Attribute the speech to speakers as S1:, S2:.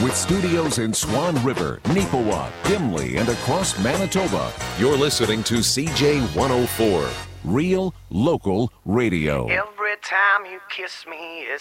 S1: With studios in Swan River, Neepawa, Gimli, and across Manitoba, you're listening to CJ 104, real local radio.
S2: Every time you kiss me, it's